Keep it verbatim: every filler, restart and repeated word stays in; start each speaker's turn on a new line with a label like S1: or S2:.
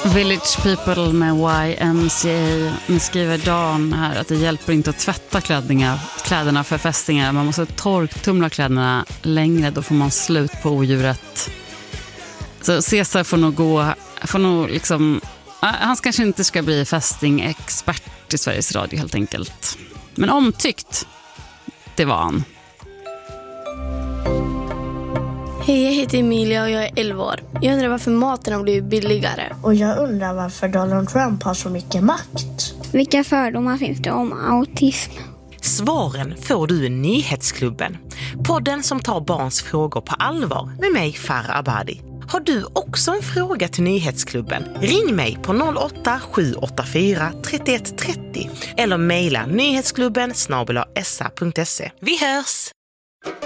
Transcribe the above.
S1: Village People med Y M C A. Nu skriver Dan här att det hjälper inte att tvätta klädningar, kläderna för fästingar. Man måste torktumla kläderna längre, då får man slut på odjuret. Så Cesar får nog gå, får nog liksom, han kanske inte ska bli fästingexpert i Sveriges Radio helt enkelt. Men omtyckt, det var han.
S2: Hej, jag heter Emilia och jag är elva år. Jag undrar varför maten har blivit billigare.
S3: Och jag undrar varför Donald Trump har så mycket makt.
S4: Vilka fördomar finns det om autism?
S5: Svaren får du i Nyhetsklubben. Podden som tar barns frågor på allvar med mig, Farah Abadi. Har du också en fråga till Nyhetsklubben? Ring mig på noll åtta sju åtta fyra tre ett tre noll eller mejla nyhetsklubben snabel-a s a punkt se. Vi hörs!